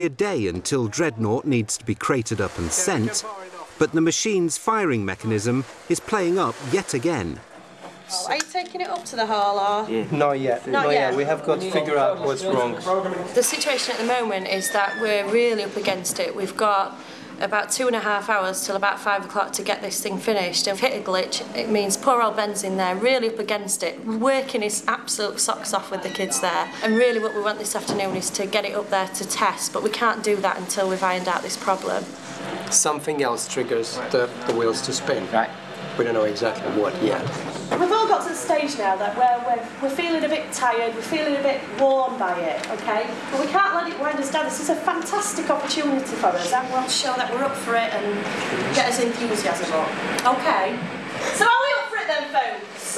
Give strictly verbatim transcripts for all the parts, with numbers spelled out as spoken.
A day until Dreadnought needs to be crated up and sent, but the machine's firing mechanism is playing up yet again. Are you taking it up to the hall or? Yeah. Not yet. Not, Not yet. yet. We have got to figure out what's wrong. The situation at the moment is that we're really up against it. We've got about two and a half hours till about five o'clock to get this thing finished. If hit a glitch, it means poor old Ben's in there, really up against it, working his absolute socks off with the kids there. And really what we want this afternoon is to get it up there to test, but we can't do that until we've ironed out this problem. Something else triggers the, the wheels to spin. Right. We don't know exactly what yet. We've all got to the stage now that we're, we're, we're feeling a bit tired, we're feeling a bit worn by it, okay? But we can't let it wind us down. This is a fantastic opportunity for us, and we want to show that we're up for it and get us enthusiasm up. Okay? So are we up for it then, folks?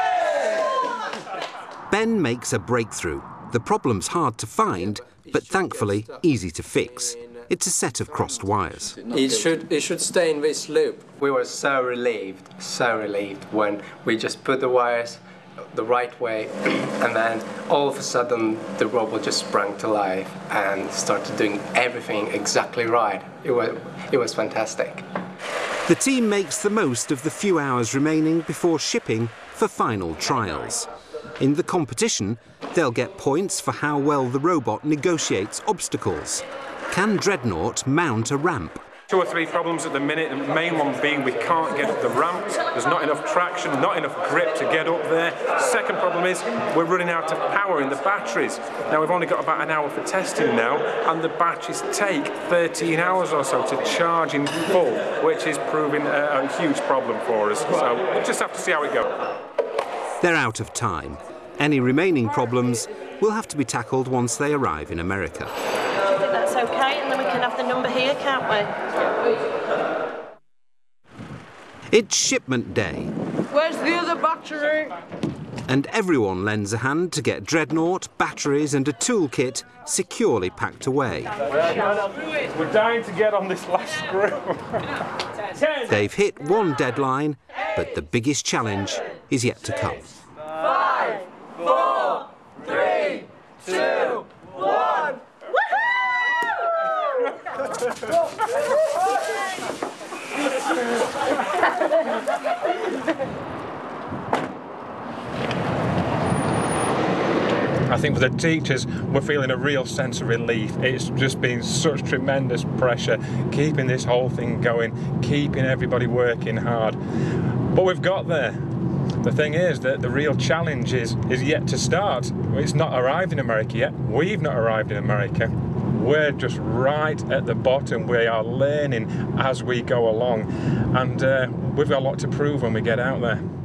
Yeah! Ben makes a breakthrough. The problem's hard to find, but thankfully easy to fix. It's a set of crossed wires. It should, it should stay in this loop. We were so relieved, so relieved when we just put the wires the right way and then all of a sudden the robot just sprang to life and started doing everything exactly right. It was, it was fantastic. The team makes the most of the few hours remaining before shipping for final trials. In the competition, they'll get points for how well the robot negotiates obstacles. Can Dreadnought mount a ramp? Two or three problems at the minute, the main one being we can't get up the ramp. There's not enough traction, not enough grip to get up there. Second problem is we're running out of power in the batteries. Now we've only got about an hour for testing now, and the batteries take thirteen hours or so to charge in full, which is proving a, a huge problem for us. So we'll just have to see how it goes. They're out of time. Any remaining problems will have to be tackled once they arrive in America. That's okay, and then we can have the number here, can't we? It's shipment day. Where's the other battery? And everyone lends a hand to get Dreadnought, batteries and a toolkit securely packed away. We're dying to get on this last screw. They've hit one deadline, but the biggest challenge is yet to come. Five, four, three, two, one. I think for the teachers, we're feeling a real sense of relief. It's just been such tremendous pressure, keeping this whole thing going, keeping everybody working hard. But we've got there. The thing is that the real challenge is, is yet to start. It's not arrived in America yet. We've not arrived in America. We're just right at the bottom. We are learning as we go along. And uh, we've got a lot to prove when we get out there.